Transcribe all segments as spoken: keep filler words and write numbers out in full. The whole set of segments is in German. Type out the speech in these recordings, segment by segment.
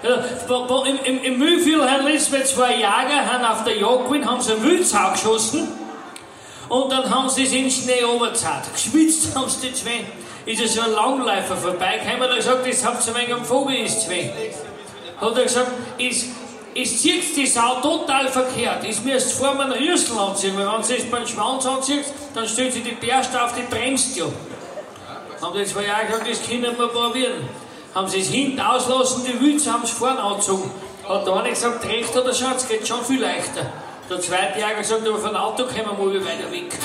wo, wo, Im im, im Mühlviertel haben letztens zwei Jäger haben auf der Jagd gewesen, haben sie einen Wildsau geschossen und dann haben sie es in den Schnee runtergezahlt. Geschwitzt haben sie die zwei. Ist ja so ein Langläufer vorbeigekommen, hat er gesagt, das habt ihr wegen am Vogel, ist zwei. Hat er gesagt, ist, ist zieht die Sau total verkehrt. Ist mir erst vor einem Rüssel anziehen, weil wenn sie es beim Schwanz anzieht, dann stellt sie die Bärste auf, die bremst ja. Haben die zwei Jahre gesagt, das können wir probieren. Haben sie es hinten auslassen, die Wütze haben es vorne angezogen. Hat der eine gesagt, recht oder so, es geht schon viel leichter. Der zweite Jäger gesagt, aber von Auto kommen wir mal weiter weg.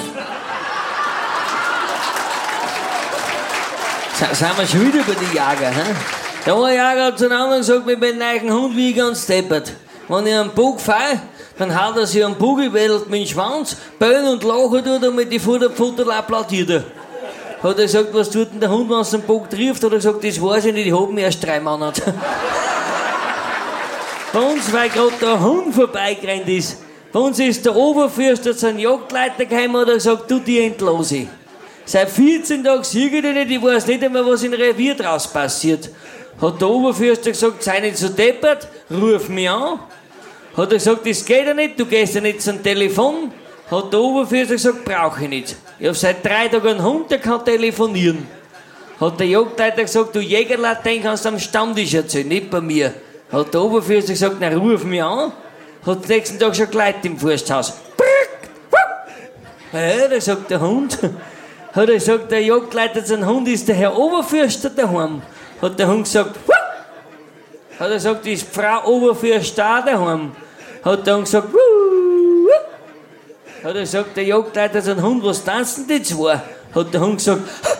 Sind wir schon wieder bei den Jäger, hä? Der eine Jäger hat zu einem anderen gesagt, mit meinem neuen Hund bin ich ganz deppert. Wenn ich einen Bug fahre, dann haut er sich am Bugewedelt mit dem Schwanz, bellen und lachen tut und mit den Futterfutter applaudiert er. Hat er gesagt, was tut denn der Hund, wenn es den Bug trifft? Hat er gesagt, das weiß ich nicht, ich hab ihn erst drei Monate. Bei uns, weil gerade der Hund vorbeigerannt ist, bei uns ist der Oberfürster zu einem Jagdleiter gekommen und hat gesagt, du, die entlose ich. Seit vierzehn Tagen sehe ich dich nicht, ich weiß nicht einmal, was im Revier draus passiert. Hat der Oberfürster gesagt, sei nicht so deppert, ruf mich an. Hat er gesagt, das geht ja nicht, du gehst ja nicht zum Telefon. Hat der Oberfürster gesagt, brauche ich nicht. Ich hab seit drei Tagen einen Hund, der kann telefonieren. Hat der Jagdleiter gesagt, du Jägerlat, den kannst du am Stammtisch erzählen, nicht bei mir. Hat der Oberfürster gesagt, na ruf mich an. Hat den nächsten Tag schon Leute im Forsthaus. Ja, da sagt der Hund. Hat er gesagt, der Jagdleiter sein Hund ist der Herr Oberfürster daheim. Hat der Hund gesagt, Wuh! Hat er gesagt, ist Frau Oberfürster daheim. Hat der Hund gesagt, Wuh! Hat er gesagt, der Jagdleiter sein Hund, was tanzen die zwei? Hat der Hund gesagt,